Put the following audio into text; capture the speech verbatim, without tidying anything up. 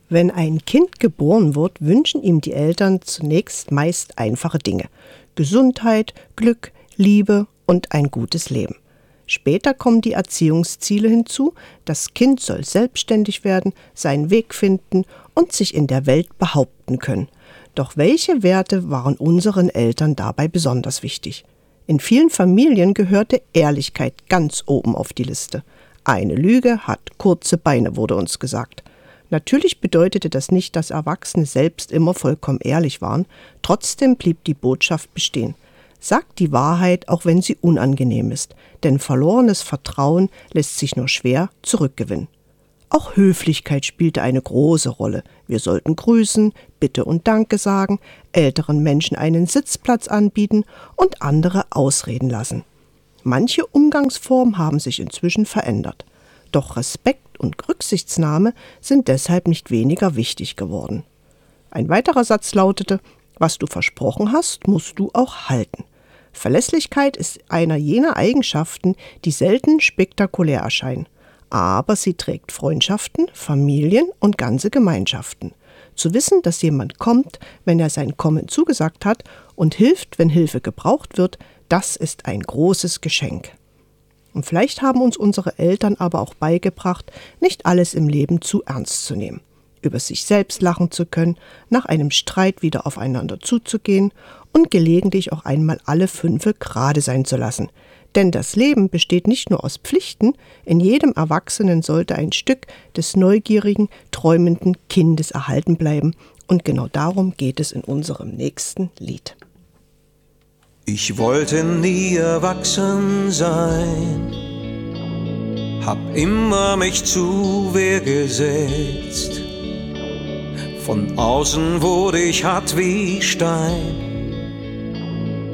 Wenn ein Kind geboren wird, wünschen ihm die Eltern zunächst meist einfache Dinge. Gesundheit, Glück, Liebe und ein gutes Leben. Später kommen die Erziehungsziele hinzu. Das Kind soll selbstständig werden, seinen Weg finden und sich in der Welt behaupten können. Doch welche Werte waren unseren Eltern dabei besonders wichtig? In vielen Familien gehörte Ehrlichkeit ganz oben auf die Liste. Eine Lüge hat kurze Beine, wurde uns gesagt. Natürlich bedeutete das nicht, dass Erwachsene selbst immer vollkommen ehrlich waren. Trotzdem blieb die Botschaft bestehen. Sagt die Wahrheit, auch wenn sie unangenehm ist, denn verlorenes Vertrauen lässt sich nur schwer zurückgewinnen. Auch Höflichkeit spielte eine große Rolle. Wir sollten grüßen, Bitte und Danke sagen, älteren Menschen einen Sitzplatz anbieten und andere ausreden lassen. Manche Umgangsformen haben sich inzwischen verändert. Doch Respekt und Rücksichtnahme sind deshalb nicht weniger wichtig geworden. Ein weiterer Satz lautete: Was du versprochen hast, musst du auch halten. Verlässlichkeit ist einer jener Eigenschaften, die selten spektakulär erscheinen. Aber sie trägt Freundschaften, Familien und ganze Gemeinschaften. Zu wissen, dass jemand kommt, wenn er sein Kommen zugesagt hat und hilft, wenn Hilfe gebraucht wird, das ist ein großes Geschenk. Und vielleicht haben uns unsere Eltern aber auch beigebracht, nicht alles im Leben zu ernst zu nehmen. Über sich selbst lachen zu können, nach einem Streit wieder aufeinander zuzugehen und gelegentlich auch einmal alle Fünfe gerade sein zu lassen. Denn das Leben besteht nicht nur aus Pflichten, in jedem Erwachsenen sollte ein Stück des neugierigen, träumenden Kindes erhalten bleiben. Und genau darum geht es in unserem nächsten Lied. Ich wollte nie erwachsen sein, hab immer mich zu Wehr gesetzt. Von außen wurde ich hart wie Stein,